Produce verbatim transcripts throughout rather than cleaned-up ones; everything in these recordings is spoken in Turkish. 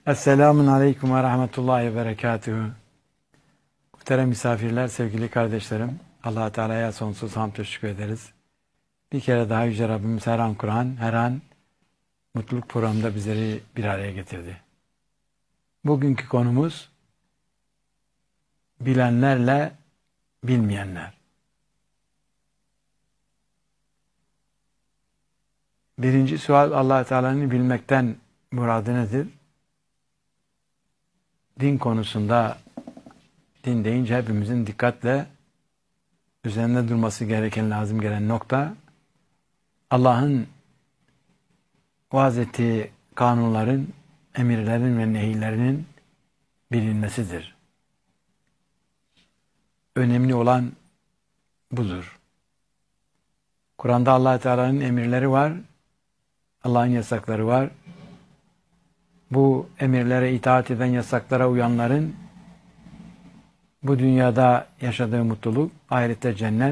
Esselamun Aleyküm ve Rahmetullahi ve Berekatuhu. Muhterem misafirler, sevgili kardeşlerim, Allah-u Teala'ya sonsuz hamd ve şükür ederiz. Bir kere daha Yüce Rabbimiz her an Kur'an, her an mutluluk programında bizleri bir araya getirdi. Bugünkü konumuz bilenlerle bilmeyenler. Birinci sual, Allah-u Teala'nın bilmekten muradı nedir? Din konusunda, din deyince hepimizin dikkatle üzerinde durması gereken, lazım gelen nokta, Allah'ın vaaz ettiği kanunların, emirlerin ve nehirlerinin bilinmesidir. Önemli olan budur. Kur'an'da Allah-u Teala'nın emirleri var, Allah'ın yasakları var. Bu emirlere itaat eden, yasaklara uyanların bu dünyada yaşadığı mutluluk, ahirette cennet.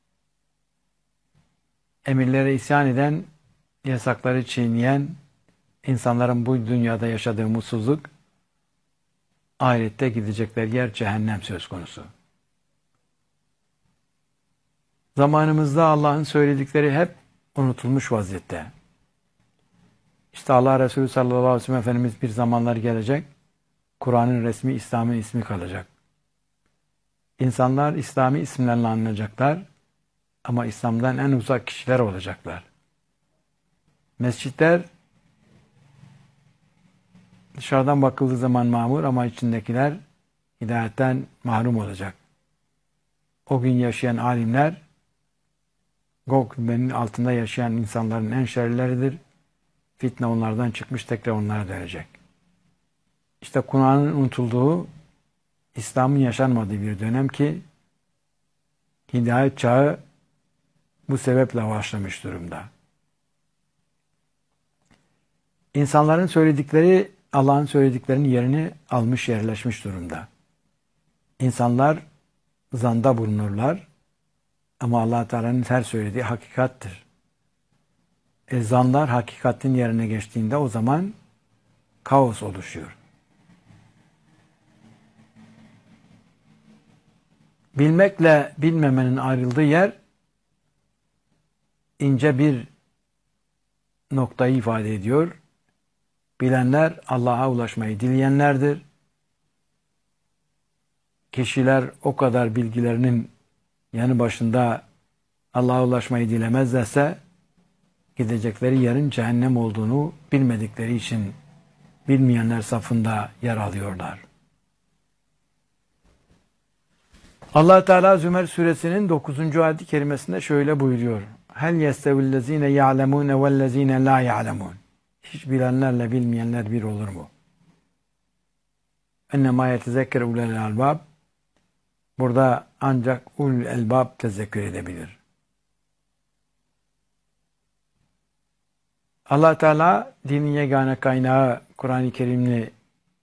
Emirlere isyan eden, yasakları çiğneyen insanların bu dünyada yaşadığı mutsuzluk, ahirette gidecekleri yer cehennem söz konusu. Zamanımızda Allah'ın söyledikleri hep unutulmuş vaziyette. İşte Allah Resulü sallallahu aleyhi ve sellem Efendimiz bir zamanlar gelecek, Kur'an'ın resmi, İslam'ın ismi kalacak. İnsanlar İslami isimlerle anılacaklar ama İslam'dan en uzak kişiler olacaklar. Mescitler dışarıdan bakıldığı zaman mamur ama içindekiler hidayetten mahrum olacak. O gün yaşayan alimler, Gog kubbenin altında yaşayan insanların en şerlileridir. Fitne onlardan çıkmış, tekrar onlara dönecek. İşte Kur'an'ın unutulduğu, İslam'ın yaşanmadığı bir dönem ki hidayet çağı bu sebeple başlamış durumda. İnsanların söyledikleri Allah'ın söylediklerinin yerini almış, yerleşmiş durumda. İnsanlar zanda bulunurlar ama Allah Teala'nın her söylediği hakikattir. E, zanlar hakikatin yerine geçtiğinde o zaman kaos oluşuyor. Bilmekle bilmemenin ayrıldığı yer ince bir noktayı ifade ediyor. Bilenler Allah'a ulaşmayı dileyenlerdir. Kişiler o kadar bilgilerinin yanı başında Allah'a ulaşmayı dilemezlerse gidecekleri yerin cehennem olduğunu bilmedikleri için bilmeyenler safında yer alıyorlar. Allah Teala Zümer suresinin dokuzuncu ayet-i kerimesinde şöyle buyuruyor. Hel yestevillezine ya'lemune vellezine la ya'lemun. Hiç bilenlerle bilmeyenler bir olur mu? Ennemâ yetezekker ulel albab. Burada ancak ulul elbab tezekkür edebilir. Allah Teala dinin yegane kaynağı Kur'an-ı Kerim'i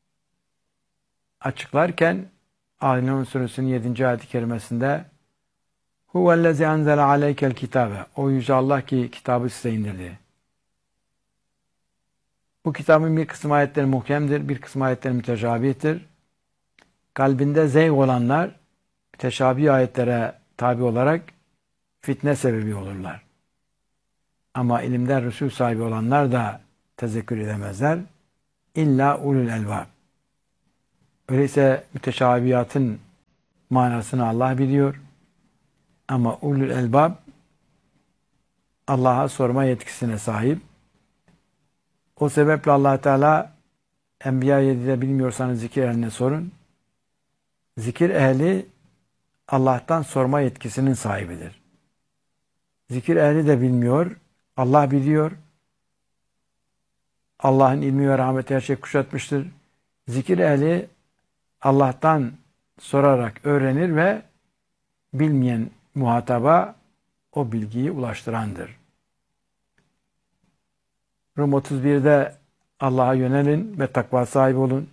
açıklarken Ali suresinin yedinci ayet-i kerimesinde Huvellezî enzele aleykel kitâbe. O yüce Allah ki kitabı size indirdi. Bu kitabın bir kısım ayetleri muhkemdir, bir kısım ayetleri müteşabihtir. Kalbinde zeyg olanlar müteşabih ayetlere tabi olarak fitne sebebi olurlar. Ama ilimden Resul sahibi olanlar da tezekkür edemezler. İlla ulul elbab. Öyleyse müteşabihatın manasını Allah biliyor. Ama ulul elbab Allah'a sorma yetkisine sahip. O sebeple Allah Teala Enbiya yedide bilmiyorsanız zikir ehline sorun. Zikir ehli Allah'tan sorma yetkisinin sahibidir. Zikir ehli de bilmiyor. Allah biliyor. Allah'ın ilmi ve rahmeti her şeyi kuşatmıştır. Zikir ehli Allah'tan sorarak öğrenir ve bilmeyen muhataba o bilgiyi ulaştırandır. Rum otuz birde Allah'a yönelin ve takva sahibi olun.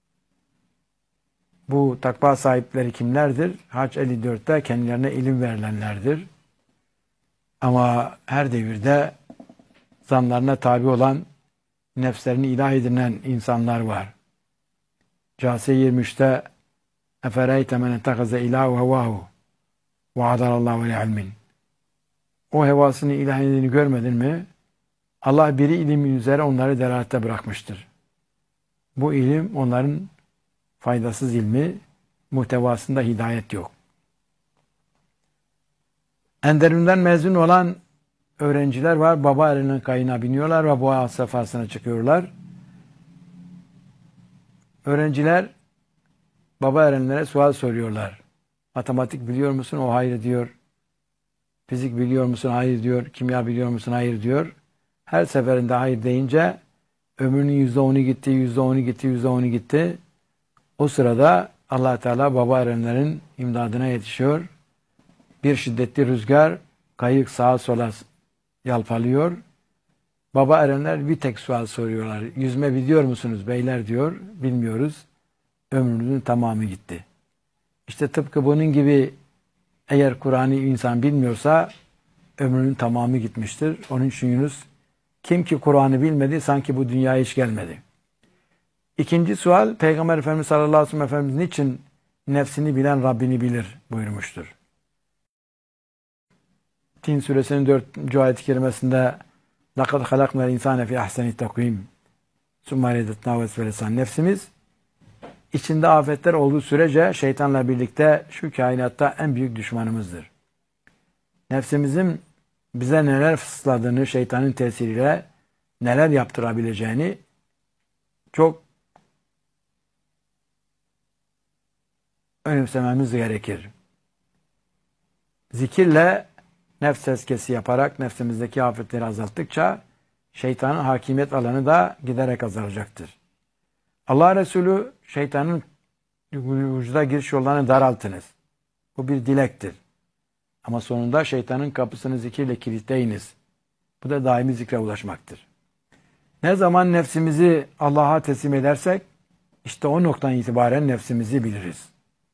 Bu takva sahipleri kimlerdir? Hac elli dörtte kendilerine ilim verilenlerdir. Ama her devirde zanlarına tabi olan, nefslerini ilah edinen insanlar var. Câsiye yirmi üçte efereyte men ettehaze ilâhu hevâhu ve adalallâhu li ilmin. O hevasını ilah edildiğini görmedin mi? Allah biri ilimin üzere onları delalette bırakmıştır. Bu ilim onların faydasız ilmi, muhtevasında hidayet yok. Enderun'dan mezun olan öğrenciler var. Baba elinin kayığına biniyorlar ve boğa sefasına çıkıyorlar. Öğrenciler baba erenlere sual soruyorlar. Matematik biliyor musun? O hayır diyor. Fizik biliyor musun? Hayır diyor. Kimya biliyor musun? Hayır diyor. Her seferinde hayır deyince ömrünün yüzde onu gitti, yüzde onu gitti, yüzde onu gitti. O sırada Allah Teala baba erenlerin imdadına yetişiyor. Bir şiddetli rüzgar kayık sağa sola yalpalıyor. Baba erenler bir tek sual soruyorlar. Yüzme biliyor musunuz beyler diyor. Bilmiyoruz. Ömrünüzün tamamı gitti. İşte tıpkı bunun gibi eğer Kur'an'ı insan bilmiyorsa ömrünün tamamı gitmiştir. Onun için Yunus, kim ki Kur'an'ı bilmedi sanki bu dünyaya hiç gelmedi. İkinci sual, Peygamber Efendimiz sallallahu aleyhi ve sellem Efendimiz niçin nefsini bilen Rabbini bilir buyurmuştur. Tin suresinin dördüncü ayet-i kerimesinde لَقَدْ خَلَقْنَا الْاِنْسَانَ فِي اَحْسَنِ التَّقْوِيمِ ثُمَّ رَدَدْنَاهُ أَسْفَلَ سَافِلِينَ. Nefsimiz içinde afetler olduğu sürece şeytanla birlikte şu kainatta en büyük düşmanımızdır. Nefsimizin bize neler fısıldadığını, şeytanın tesiriyle neler yaptırabileceğini çok önemsememiz gerekir. Zikirle nefs tezkiyesi yaparak nefsimizdeki afetleri azalttıkça şeytanın hakimiyet alanı da giderek azalacaktır. Allah Resulü şeytanın vücuda giriş yollarını daraltınız. Bu bir dilektir. Ama sonunda şeytanın kapısını zikirle kilitleyiniz. Bu da daimi zikre ulaşmaktır. Ne zaman nefsimizi Allah'a teslim edersek işte o noktadan itibaren nefsimizi biliriz.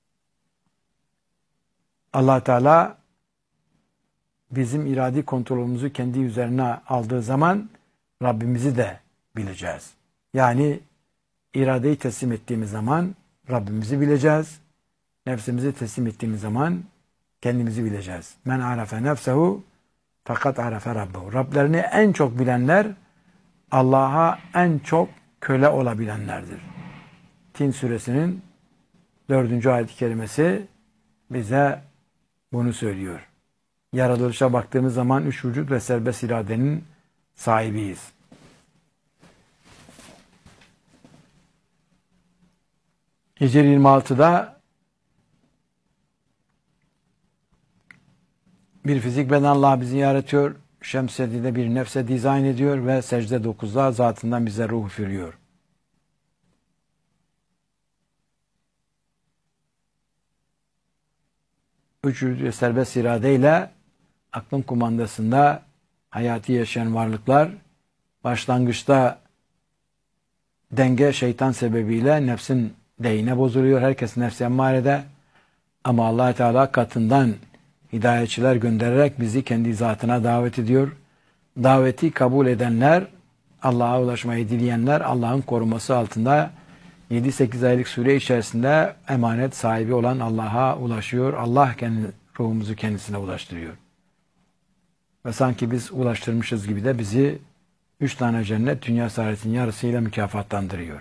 Allah Teala bizim iradi kontrolümüzü kendi üzerine aldığı zaman Rabbimizi de bileceğiz. Yani iradeyi teslim ettiğimiz zaman Rabbimizi bileceğiz. Nefsimizi teslim ettiğimiz zaman kendimizi bileceğiz. Men arafe nefsehu fakat arafe rabbehu. Rablerini en çok bilenler Allah'a en çok köle olabilenlerdir. Tin suresinin dördüncü ayet-i kerimesi bize bunu söylüyor. Yaratılışa baktığımız zaman üç vücut ve serbest iradenin sahibiyiz. Hicr yirmi altıda bir fizik beden Allah bizi yaratıyor. Şems yedide bir nefse dizayn ediyor ve secde dokuzda zatından bize ruh üfürüyor. Üç vücut serbest iradeyle aklın kumandasında hayatı yaşayan varlıklar, başlangıçta denge şeytan sebebiyle nefsin deyine bozuluyor. Herkes nefsi emmarede. Ama Allah Teala katından hidayetçiler göndererek bizi kendi zatına davet ediyor. Daveti kabul edenler, Allah'a ulaşmayı dileyenler Allah'ın koruması altında yedi sekiz aylık süre içerisinde emanet sahibi olan Allah'a ulaşıyor. Allah kendi ruhumuzu kendisine ulaştırıyor. Ve sanki biz ulaştırmışız gibi de bizi üç tane cennet dünya saadetinin yarısıyla mükafatlandırıyor.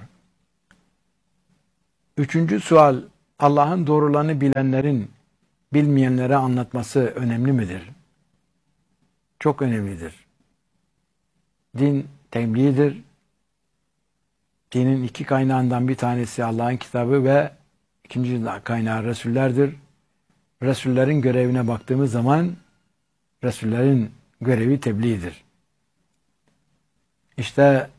Üçüncü sual, Allah'ın doğrularını bilenlerin bilmeyenlere anlatması önemli midir? Çok önemlidir. Din tebliğdir. Dinin iki kaynağından bir tanesi Allah'ın kitabı ve ikinci kaynağı Resullerdir. Resullerin görevine baktığımız zaman Resullerin görevi tebliğdir. İşte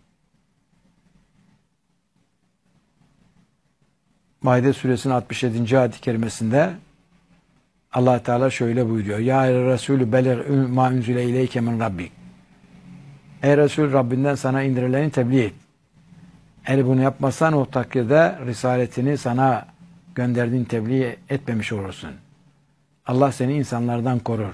Maide suresinin altmış yedinci ayet-i kerimesinde Allah Teala şöyle buyuruyor. Ya Resulü belir ma unzile ileyke min rabbik. Ey Resul, Rabbinden sana indirileni tebliğ et. Eğer bunu yapmazsan o takdirde risaletini sana gönderdiğin tebliğ etmemiş olursun. Allah seni insanlardan korur.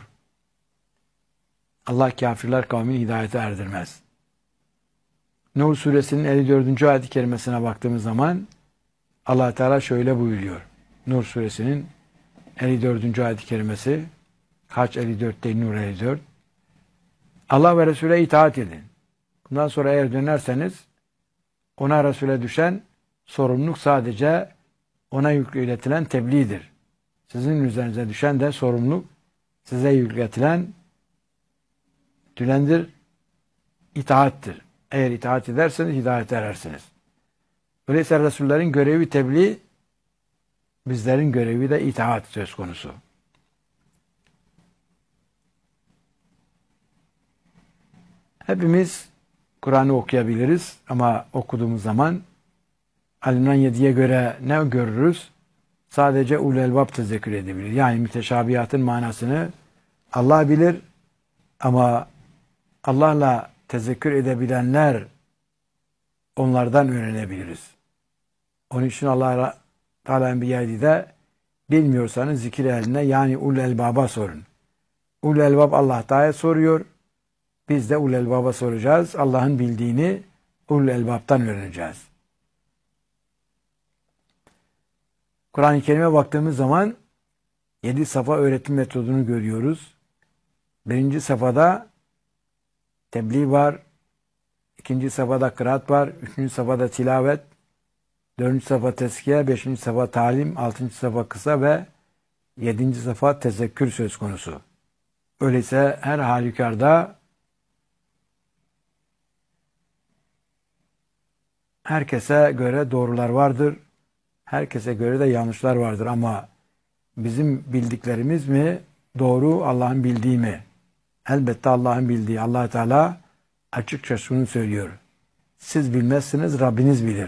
Allah kafirler kavmini hidayete erdirmez. Nur suresinin elli dördüncü ayet-i kerimesine baktığımız zaman Allah Teala şöyle buyuruyor. Nur suresinin elli dördüncü ayet-i kerimesi. Haç elli dört değil, Nur elli dört. Allah ve Resul'e itaat edin. Bundan sonra eğer dönerseniz ona, Resul'e düşen sorumluluk sadece ona yükletilen tebliğdir. Sizin üzerinize düşen de sorumluluk size yükletilen dülendir, itaattir. Eğer itaat ederseniz hidayete erersiniz. Öyleyse Resullerin görevi tebliğ, bizlerin görevi de itaat söz konusu. Hepimiz Kur'an'ı okuyabiliriz ama okuduğumuz zaman Al-İmran yediye göre ne görürüz? Sadece ulul elbab tezekkür edebilir. Yani müteşabihatın manasını Allah bilir ama Allah'la tezekkür edebilenler onlardan öğrenebiliriz. Onun için Allah Teala Enbiya'da bilmiyorsanız zikir ehline yani ulul elbaba sorun. Ulul elbab Allah Teala soruyor. Biz de ulul elbaba soracağız. Allah'ın bildiğini ulul elbaptan öğreneceğiz. Kur'an-ı Kerim'e baktığımız zaman yedi safa öğretim metodunu görüyoruz. Birinci safhada tebliğ var. İkinci safhada kıraat var. Üçüncü safhada tilavet. Dördüncü safha teskiye. Beşinci safha talim. Altıncı safha kısa ve yedinci safha tezekkür söz konusu. Öyleyse her halükarda herkese göre doğrular vardır. Herkese göre de yanlışlar vardır ama bizim bildiklerimiz mi doğru, Allah'ın bildiği mi? Elbette Allah'ın bildiği. Allah Teala açıkça şunu söylüyor. Siz bilmezsiniz, Rabbiniz bilir.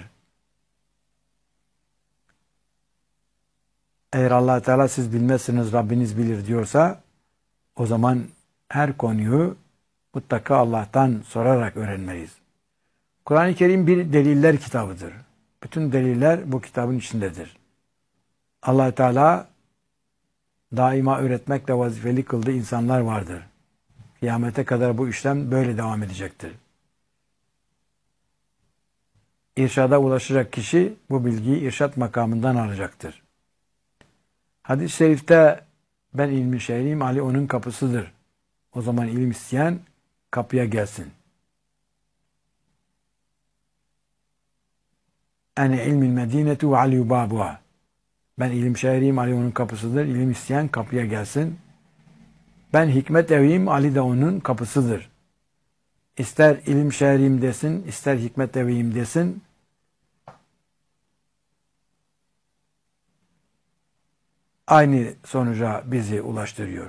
Eğer Allah Teala siz bilmezsiniz, Rabbiniz bilir diyorsa o zaman her konuyu mutlaka Allah'tan sorarak öğrenmeliyiz. Kur'an-ı Kerim bir deliller kitabıdır. Bütün deliller bu kitabın içindedir. Allah Teala daima öğretmekle vazifeli kıldığı insanlar vardır. Kıyamete kadar bu işlem böyle devam edecektir. İrşada ulaşacak kişi bu bilgiyi irşat makamından alacaktır. Hadis-i şerifte ben ilmi şehriyim, Ali onun kapısıdır. O zaman ilim isteyen kapıya gelsin. Ene ilmil medinetu ve aliyu babuha. Ben ilim şehriyim, Ali onun kapısıdır. İlim isteyen kapıya gelsin. Ben hikmet eviyim, Ali de onun kapısıdır. İster ilim şehriyim desin, ister hikmet eviyim desin. Aynı sonuca bizi ulaştırıyor.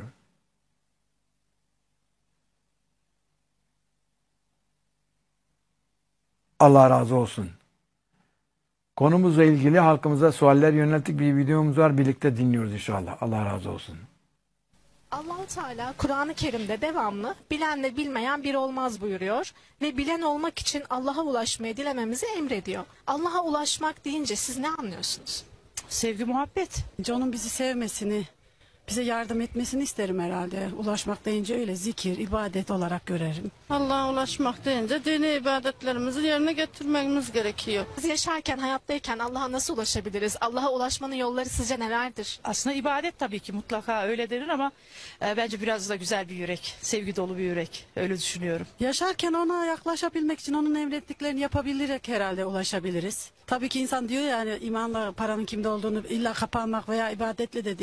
Allah razı olsun. Konumuzla ilgili halkımıza sualler yönelttik bir videomuz var. Birlikte dinliyoruz inşallah. Allah razı olsun. Allah-u Teala Kur'an-ı Kerim'de devamlı bilenle bilmeyen bir olmaz buyuruyor ve bilen olmak için Allah'a ulaşmayı dilememizi emrediyor. Allah'a ulaşmak deyince siz ne anlıyorsunuz? Sevgi, muhabbet. Onun bizi sevmesini, bize yardım etmesini isterim herhalde. Ulaşmak deyince öyle zikir, ibadet olarak görerim. Allah'a ulaşmak deyince dini ibadetlerimizi yerine getirmemiz gerekiyor. Biz yaşarken, hayattayken Allah'a nasıl ulaşabiliriz? Allah'a ulaşmanın yolları sizce nelerdir? Aslında ibadet tabii ki mutlaka öyle denir ama e, bence biraz da güzel bir yürek, sevgi dolu bir yürek. Öyle düşünüyorum. Yaşarken ona yaklaşabilmek için onun emrettiklerini yapabilerek herhalde ulaşabiliriz. Tabii ki insan diyor yani imanla paranın kimde olduğunu illa kapanmak veya ibadetle de değil.